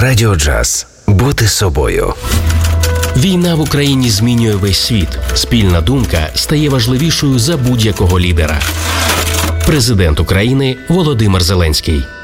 Радіо Джаз. Бути собою. Війна в Україні змінює весь світ. Спільна думка стає важливішою за будь-якого лідера. Президент України Володимир Зеленський.